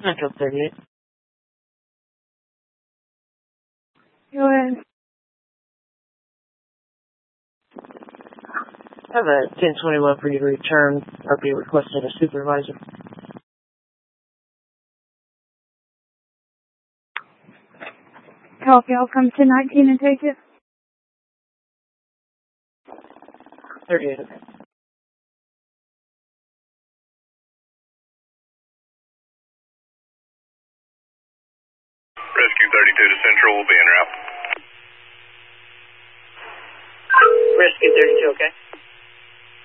Metro 38. Go ahead. I have a 1021 for you to return or be requested a supervisor. Copy. I'll come to 19 and take it. 38. Rescue 32 to Central will be en route. Rescue 32, okay?